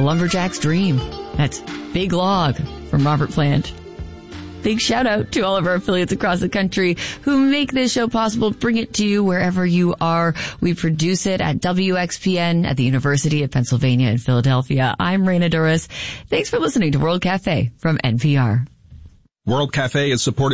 lumberjack's dream. That's Big Log from Robert Plant. Big shout out to all of our affiliates across the country who make this show possible, bring it to you wherever you are. We produce it at WXPN at the University of Pennsylvania in Philadelphia. I'm Raina Douris. Thanks for listening to World Cafe from NPR. World Cafe is supported